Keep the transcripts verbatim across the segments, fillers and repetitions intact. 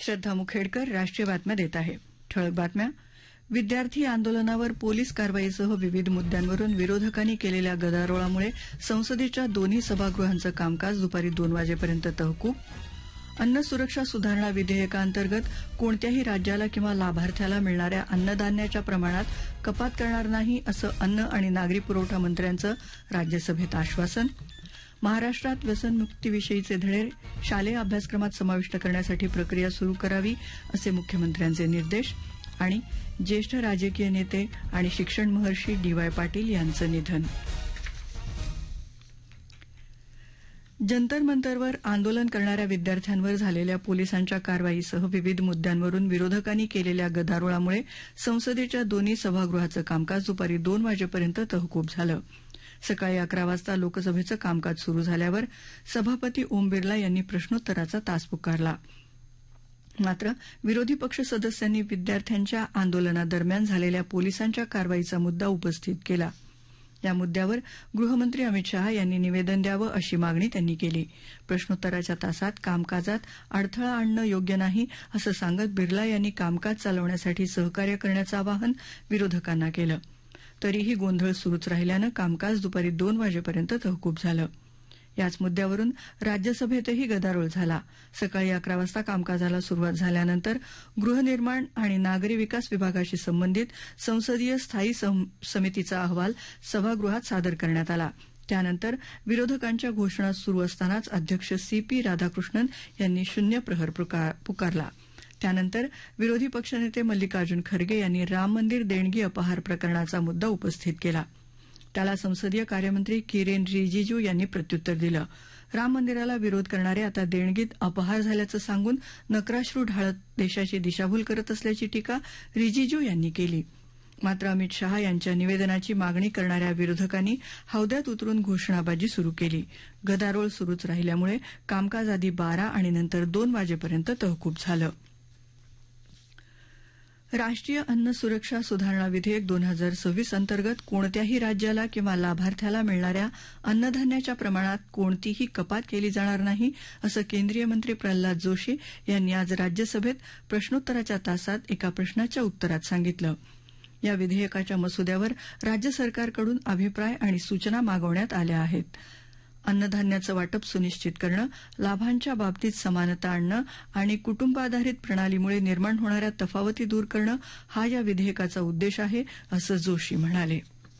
श्रद्धा मुखेडकर राष्ट्रीय बातम्या देत आहे. ठळक बातम्या. विद्यार्थी आंदोलनावर पोलीस कारवाईसह विविध मुद्द्यांवरून विरोधकांनी केलेल्या गदारोळामुळे संसदेच्या दोन्ही सभागृहांचं कामकाज दुपारी दोन वाजेपर्यंत तहकूब. अन्न सुरक्षा सुधारणा विधेयकांतर्गत कोणत्याही राज्याला किंवा लाभार्थ्याला मिळणाऱ्या अन्नधान्याच्या प्रमाणात कपात करणार नाही असं अन्न आणि नागरी पुरवठा मंत्र्यांचं राज्यसभेत आश्वासन. महाराष्ट्रात व्यसनमुक्तीविषयीचे धडे शालेय अभ्यासक्रमात समाविष्ट करण्यासाठी प्रक्रिया सुरू करावी असे मुख्यमंत्र्यांचे निर्देश. आणि ज्येष्ठ राजकीय नेते आणि शिक्षण महर्षी डी वाय पाटील यांचं निधन. जंतर मंतरवर आंदोलन करणाऱ्या विद्यार्थ्यांवर झालेल्या पोलिसांच्या कारवाईसह विविध मुद्द्यांवरून विरोधकांनी केलेल्या गदारोळामुळे संसदेच्या दोन्ही सभागृहाचं कामकाज दुपारी दोन वाजेपर्यंत तहकूब झालं. सकाळी अकरा वाजता लोकसभेचं कामकाज सुरू झाल्यावर सभापती ओम बिर्ला यांनी प्रश्नोत्तराचा तास पुकारला. मात्र विरोधी पक्ष सदस्यांनी विद्यार्थ्यांच्या आंदोलनादरम्यान झालेल्या पोलिसांच्या कारवाईचा मुद्दा उपस्थित केला. या मुद्द्यावर गृहमंत्री अमित शहा यांनी निवेदन द्यावं अशी मागणी त्यांनी केली. प्रश्नोत्तराच्या तासात कामकाजात अडथळा आणणं योग्य नाही असं सांगत बिर्ला यांनी कामकाज चालवण्यासाठी सहकार्य करण्याचं आवाहन विरोधकांना केलं. तरीही गोंधळ सुरूच राहिल्यानं कामकाज दुपारी दोन वाजेपर्यंत तहकूब झालं. याच मुद्द्यावरून राज्यसभेतही गदारोळ झाला. सकाळी अकरा वाजता कामकाजाला सुरुवात झाल्यानंतर गृहनिर्माण आणि नागरी विकास विभागाशी संबंधित संसदीय स्थायी समितीचा अहवाल सभागृहात सादर करण्यात आला. त्यानंतर विरोधकांच्या घोषणा सुरू असतानाच अध्यक्ष सी पी राधाकृष्णन यांनी शून्य प्रहर पुकारला. त्यानंतर विरोधी पक्षनेते मल्लिकार्जुन खरगे यांनी राम मंदिर देणगी अपहार प्रकरणाचा मुद्दा उपस्थित केला. त्याला संसदीय कार्यमंत्री किरेन रिजिजू यांनी प्रत्युत्तर दिलं. राम मंदिराला विरोध करणारे आता देणगीत अपहार झाल्याचं सांगून नक्राश्रू ढाळत देशाची दिशाभूल करत असल्याची टीका रिजिजू यांनी केली. मात्र अमित शहा यांच्या निवेदनाची मागणी करणाऱ्या विरोधकांनी हौद्यात उतरून घोषणाबाजी सुरू केली. गदारोळ सुरूच राहिल्यामुळे कामकाज आधी बारा आणि नंतर दोन वाजेपर्यंत तहकूब झालं. राष्ट्रीय अन्न सुरक्षा सुधारणा विधेयक दोन हजार सव्वीस अंतर्गत कोणत्याही राज्याला किंवा लाभार्थ्याला मिळणाऱ्या अन्नधान्याच्या प्रमाणात कोणतीही कपात केली जाणार नाही असं केंद्रीय मंत्री प्रल्हाद जोशी यांनी आज राज्यसभेत प्रश्नोत्तराच्या तासात एका प्रश्नाच्या उत्तरात सांगितलं. या विधेयकाच्या मसुद्यावर राज्य सरकारकडून अभिप्राय आणि सूचना मागवण्यात आल्या आहेत. अन्नधान्याचं वाटप सुनिश्चित करणं, लाभांच्या बाबतीत समानता आणणं आणि कुटुंबाधारित प्रणालीमुळे निर्माण होणाऱ्या तफावती दूर करणं हा या विधेयकाचा उद्देश आहे असं जोशी म्हणाले.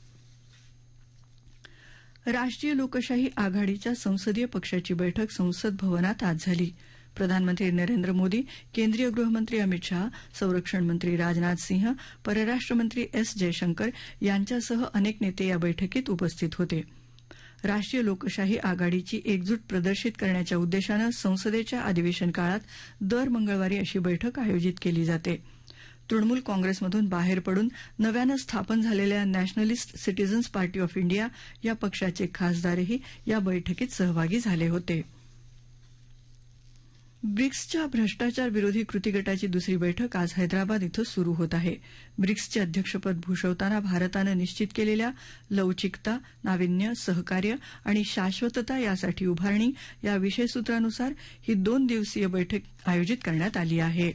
राष्ट्रीय लोकशाही आघाडीच्या संसदीय पक्षाची बैठक संसद भवनात आज झाली. प्रधानमंत्री नरेंद्र मोदी, केंद्रीय गृहमंत्री अमित शहा, संरक्षण मंत्री राजनाथ सिंह, परराष्ट्र मंत्री एस जयशंकर यांच्यासह अनेक नेते या बैठकीत उपस्थित होते. राष्ट्रीय लोकशाही आघाडीची एकजूट प्रदर्शित करण्याच्या उद्देशानं संसदेच्या अधिवेशन काळात दर मंगळवारी अशी बैठक आयोजित केली जाते. तृणमूल काँग्रेसमधून बाहेर पडून नव्यानं स्थापन झालेल्या nationalist citizens party of India या पक्षाचे खासदारही या बैठकीत सहभागी झाले होते. ब्रिक्सच्या भ्रष्टाचार विरोधी कृती गटाची दुसरी बैठक आज हैदराबाद इथं सुरू होत आहे. ब्रिक्सचे अध्यक्षपद भूषवताना भारतानं निश्चित केलेल्या लवचिकता, नाविन्य, सहकार्य आणि शाश्वतता यासाठी उभारणी या विषयसूत्रानुसार ही दोन दिवसीय बैठक आयोजित करण्यात आली आहे.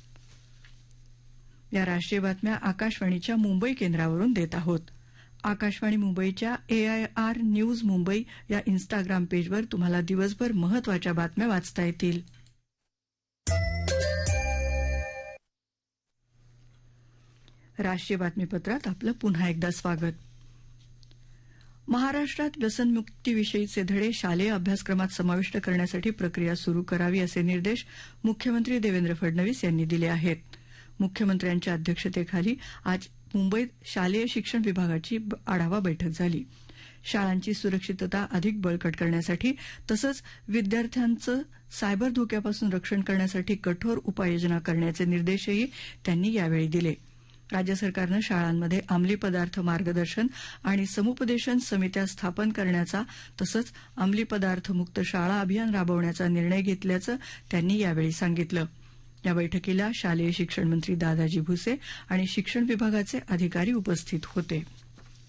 या राष्ट्रीय बातम्या आकाशवाणीच्या मुंबई केंद्रावरून देत आहोत. आकाशवाणी मुंबईच्या एआयआर न्यूज मुंबई या इन्स्टाग्राम पेजवर तुम्हाला दिवसभर महत्वाच्या बातम्या वाचता येतील. राष्ट्रीय बातमीपत्रात आपलं पुन्हा एकदा स्वागत. महाराष्ट्रात व्यसनमुक्तीविषयीचे धडे शालेय अभ्यासक्रमात समाविष्ट करण्यासाठी प्रक्रिया सुरू करावी असे निर्देश मुख्यमंत्री देवेंद्र फडणवीस यांनी दिले आहेत. मुख्यमंत्र्यांच्या अध्यक्षतेखाली आज मुंबईत शालेय शिक्षण विभागाची आढावा बैठक झाली. शाळांची सुरक्षितता अधिक बळकट करण्यासाठी तसंच विद्यार्थ्यांचं सायबर धोक्यापासून रक्षण करण्यासाठी कठोर उपाययोजना करण्याचे निर्देशही त्यांनी यावेळी दिले. राज्य सरकारनं शाळांमध्ये अंमली पदार्थ मार्गदर्शन आणि समुपदेशन समित्या स्थापन करण्याचा तसंच अंमली पदार्थ मुक्त शाळा अभियान राबवण्याचा निर्णय घेतल्याचं त्यांनी यावेळी सांगितलं. या बैठकीला शालेय शिक्षण मंत्री दादाजी भुसे आणि शिक्षण विभागाचे अधिकारी उपस्थित होते.